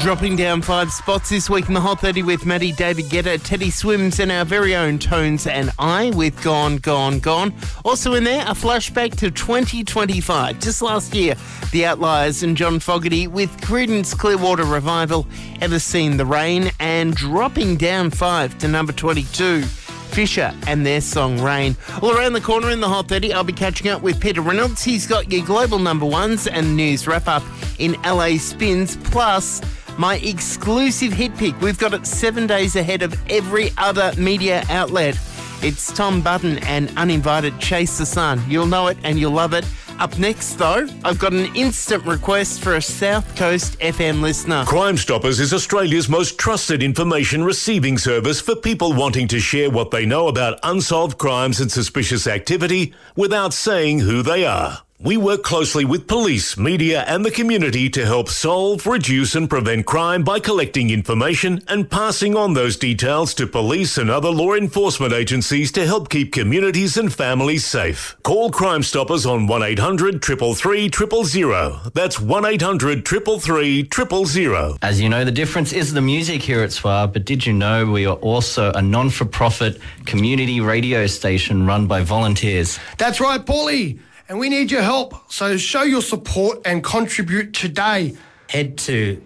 Dropping down 5 spots this week in the Hot 30 with Maddie, David Guetta, Teddy Swims and our very own Tones and I with Gone, Gone, Gone. Also in there, a flashback to 2025. Just last year, The Outliers and John Fogerty with Creedence Clearwater Revival, Ever Seen the Rain, and dropping down 5 to number 22. Fisher and their song Rain. All around the corner in the Hot 30, I'll be catching up with Peter Reynolds. He's got your global number ones and news wrap-up in LA Spins, plus my exclusive hit pick. We've got it 7 days ahead of every other media outlet. It's Tom Button and Uninvited Chase the Sun. You'll know it and you'll love it. Up next, though, I've got an instant request for a South Coast FM listener. Crime Stoppers is Australia's most trusted information receiving service for people wanting to share what they know about unsolved crimes and suspicious activity without saying who they are. We work closely with police, media and the community to help solve, reduce and prevent crime by collecting information and passing on those details to police and other law enforcement agencies to help keep communities and families safe. Call Crime Stoppers on 1800 333 000. That's 1800 333 000. As you know, the difference is the music here at SWR, but did you know we are also a non-for-profit community radio station run by volunteers? That's right, Paulie. And we need your help, so show your support and contribute today. Head to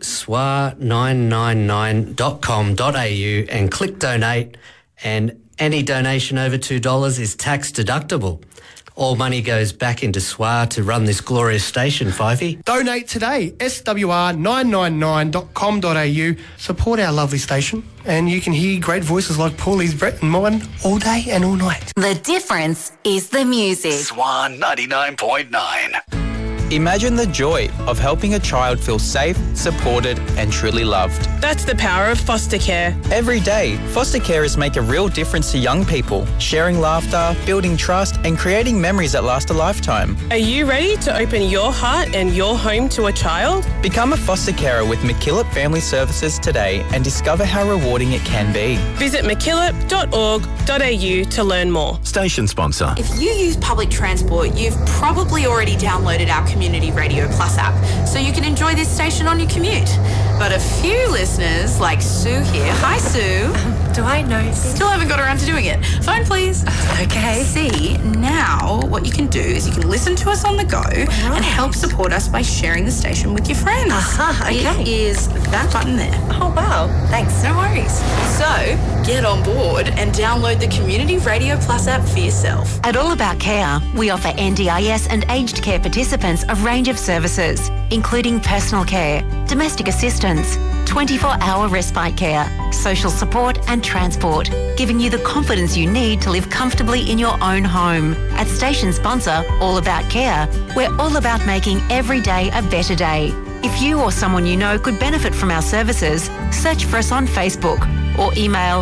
swar999.com.au and click donate, and any donation over $2 is tax deductible. All money goes back into SWR to run this glorious station, Fifey. Donate today, swr999.com.au. Support our lovely station, and you can hear great voices like Paulie's, Brett and mine all day and all night. The difference is the music. SWR 99.9. Imagine the joy of helping a child feel safe, supported and truly loved. That's the power of foster care. Every day, foster carers make a real difference to young people, sharing laughter, building trust and creating memories that last a lifetime. Are you ready to open your heart and your home to a child? Become a foster carer with MacKillop Family Services today and discover how rewarding it can be. Visit mackillop.org.au to learn more. Station sponsor. If you use public transport, you've probably already downloaded our Community Radio Plus app, so you can enjoy this station on your commute. But a few listeners, like Sue here, hi Sue. Do I know? Still haven't got around to doing it. Phone please. Okay. See, now what you can do is you can listen to us on the go and help support us by sharing the station with your friends. Okay. It is that button there. Oh wow, thanks. No worries. So, get on board and download the Community Radio Plus app for yourself. At All About Care, we offer NDIS and aged care participants a range of services, including personal care, domestic assistance, 24-hour respite care, social support and transport, giving you the confidence you need to live comfortably in your own home. At station sponsor All About Care, we're all about making every day a better day. If you or someone you know could benefit from our services, search for us on Facebook or email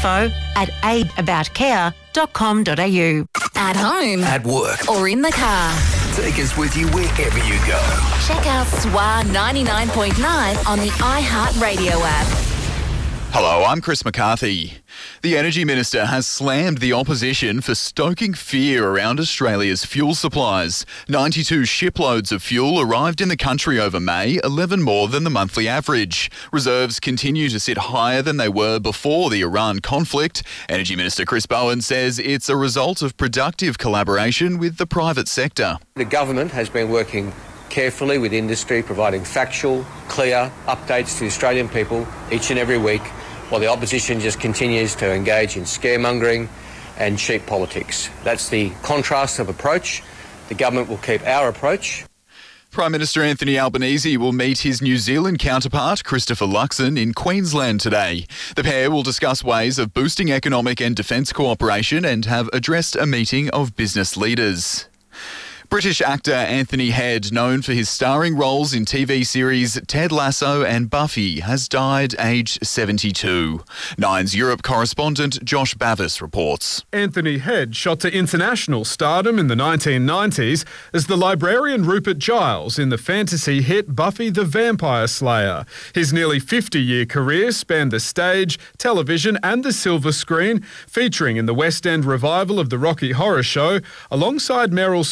info@aidaboutcare.com.au. At home. At work. Or in the car. Take us with you wherever you go. Check out SWR 99.9 on the iHeartRadio app. Hello, I'm Chris McCarthy. The Energy Minister has slammed the opposition for stoking fear around Australia's fuel supplies. 92 shiploads of fuel arrived in the country over May, 11 more than the monthly average. Reserves continue to sit higher than they were before the Iran conflict. Energy Minister Chris Bowen says it's a result of productive collaboration with the private sector. The government has been working carefully with industry, providing factual, clear updates to the Australian people each and every week, while the opposition just continues to engage in scaremongering and cheap politics. That's the contrast of approach. The government will keep our approach. Prime Minister Anthony Albanese will meet his New Zealand counterpart, Christopher Luxon, in Queensland today. The pair will discuss ways of boosting economic and defence cooperation and have addressed a meeting of business leaders. British actor Anthony Head, known for his starring roles in TV series Ted Lasso and Buffy, has died aged 72. Nine's Europe correspondent Josh Bavis reports. Anthony Head shot to international stardom in the 1990s as the librarian Rupert Giles in the fantasy hit Buffy the Vampire Slayer. His nearly 50-year career spanned the stage, television and the silver screen, featuring in the West End revival of the Rocky Horror Show alongside Meryl Streep in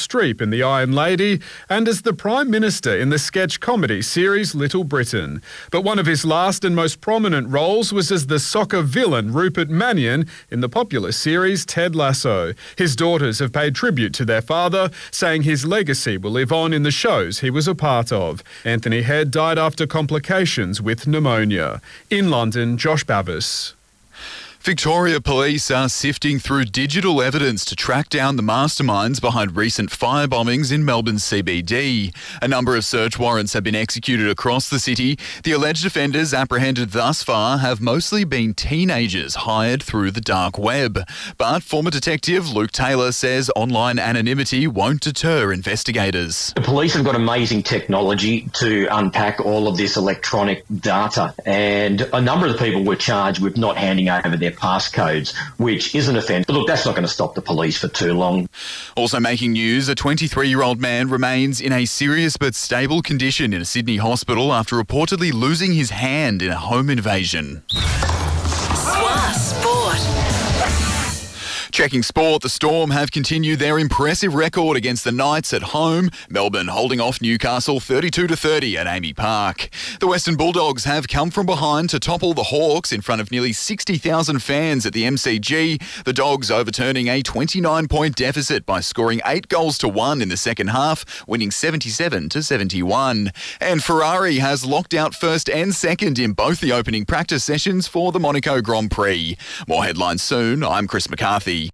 in The Iron Lady and as the Prime Minister in the sketch comedy series Little Britain. But one of his last and most prominent roles was as the soccer villain Rupert Mannion in the popular series Ted Lasso. His daughters have paid tribute to their father, saying his legacy will live on in the shows he was a part of. Anthony Head died after complications with pneumonia. In London, Josh Bavis. Victoria Police are sifting through digital evidence to track down the masterminds behind recent fire bombings in Melbourne CBD. A number of search warrants have been executed across the city. The alleged offenders apprehended thus far have mostly been teenagers hired through the dark web. But former detective Luke Taylor says online anonymity won't deter investigators. The police have got amazing technology to unpack all of this electronic data, and a number of the people were charged with not handing over their passcodes, which is an offence. But look, that's not going to stop the police for too long. Also making news, a 23-year-old man remains in a serious but stable condition in a Sydney hospital after reportedly losing his hand in a home invasion. Checking sport, the Storm have continued their impressive record against the Knights at home. Melbourne holding off Newcastle 32-30 at Amy Park. The Western Bulldogs have come from behind to topple the Hawks in front of nearly 60,000 fans at the MCG. The Dogs overturning a 29-point deficit by scoring 8 goals to 1 in the second half, winning 77-71. And Ferrari has locked out first and second in both the opening practice sessions for the Monaco Grand Prix. More headlines soon. I'm Chris McCarthy.